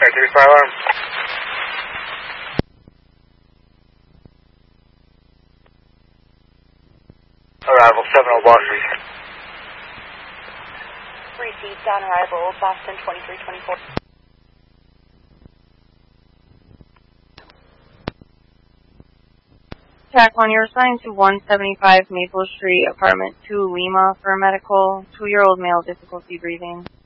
23 fire alarm. Arrival 70 Boston. Received on arrival, Boston 2324. TAC 1, you're assigned to 175 Maple Street, apartment 2, Lima, for a medical. 2-year-old male, difficulty breathing.